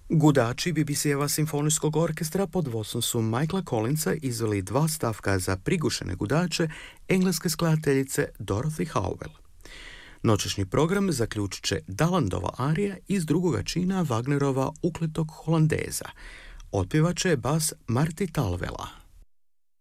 Gudači BBC-eva simfonijskog orkestra pod vodstvom su Michaela Collinsa izveli 2 stavka za prigušene gudače engleske skladateljice Dorothy Howell. Noćašnji program zaključit će Dalandova arija iz drugoga čina Wagnerova Ukletog Holandeza. Otpjevat će bas Marty Talvela.